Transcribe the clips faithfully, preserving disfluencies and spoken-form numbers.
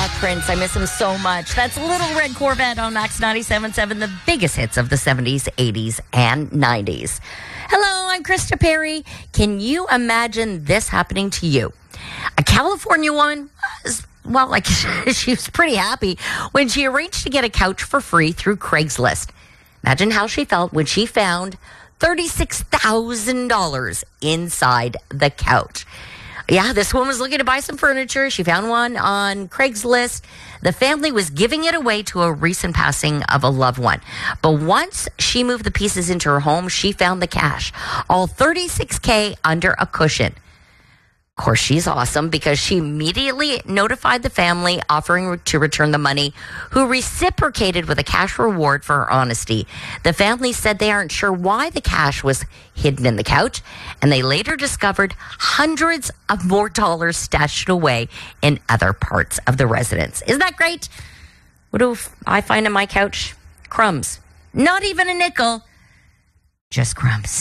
Yeah, Prince, I miss him so much. That's Little Red Corvette on Max ninety-seven point seven, the biggest hits of the seventies, eighties, and nineties. Hello, I'm Krista Perry. Can you imagine this happening to you? A California woman was, well, like she was pretty happy when she arranged to get a couch for free through Craigslist. Imagine how she felt when she found thirty-six thousand dollars inside the couch. Yeah, this woman was looking to buy some furniture. She found one on Craigslist. The family was giving it away to a recent passing of a loved one. But once she moved the pieces into her home, she found the cash, all thirty-six K under a cushion. Of course, she's awesome because she immediately notified the family offering to return the money, who reciprocated with a cash reward for her honesty. The family said they aren't sure why the cash was hidden in the couch, and they later discovered hundreds of more dollars stashed away in other parts of the residence. Isn't that great? What do I find in my couch? Crumbs. Not even a nickel. Just crumbs.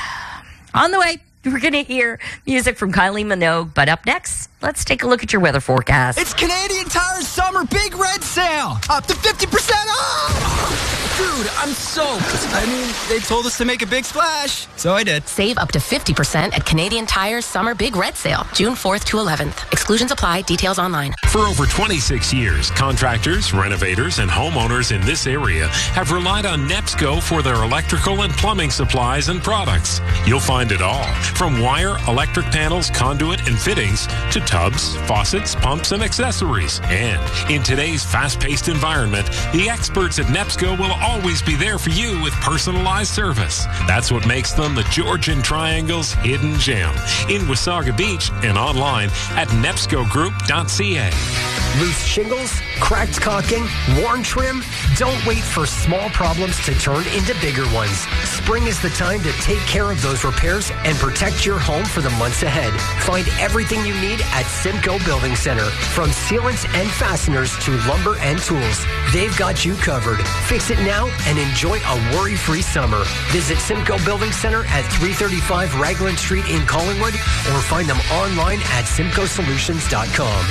On the way. We're going to hear music from Kylie Minogue, but up next, let's take a look at your weather forecast. It's Canadian Tire's Summer Big Red Sale. Up to fifty percent off. Dude, I'm soaked. I mean, they told us to make a big splash, so I did. Save up to fifty percent at Canadian Tire's Summer Big Red Sale, June fourth to eleventh. Exclusions apply. Details online. For over twenty-six years, contractors, renovators, and homeowners in this area have relied on NEPSCO for their electrical and plumbing supplies and products. You'll find it all, from wire, electric panels, conduit, and fittings to tubs, faucets, pumps, and accessories. And in today's fast-paced environment, the experts at NEPSCO will always be there for you with personalized service. That's what makes them the Georgian Triangle's hidden gem. In Wasaga Beach and online at nepsco group dot c a. Loose shingles, cracked caulking, worn trim? Don't wait for small problems to turn into bigger ones. Spring is the time to take care of those repairs and protect your home for the months ahead. Find everything you need at Simcoe Building Center. From sealants and fasteners to lumber and tools, they've got you covered. Fix it now and enjoy a worry-free summer. Visit Simcoe Building Center at three thirty-five Raglan Street in Collingwood or find them online at simcoe solutions dot com.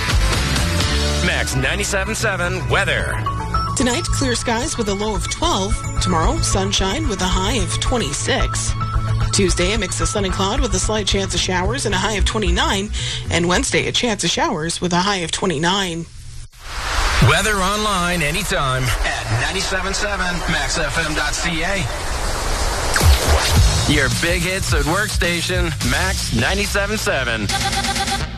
Max ninety-seven point seven weather. Tonight, clear skies with a low of twelve. Tomorrow, sunshine with a high of twenty-six. Tuesday, a mix of sun and cloud with a slight chance of showers and a high of twenty-nine. And Wednesday, a chance of showers with a high of twenty-nine. Weather online anytime at ninety-seven point seven max f m dot c a. Your big hits at workstation, Max ninety-seven point seven.